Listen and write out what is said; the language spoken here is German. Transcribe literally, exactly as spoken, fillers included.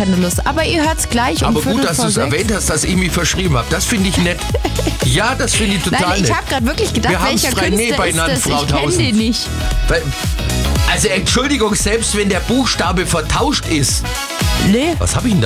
keine Lust. Aber ihr hört's gleich um Aber Viertel gut, dass vor du es sechs. erwähnt hast, dass ich mich verschrieben habe. Das finde ich nett. Ja, das finde ich total Nein, ich nett. habe gerade wirklich gedacht, Wir haben's welcher frei Künstler ist nebeneinander, das? Frau Ich kenne Tausend. den nicht. Weil- Also Entschuldigung, selbst wenn der Buchstabe vertauscht ist. Nee. Was habe ich denn da?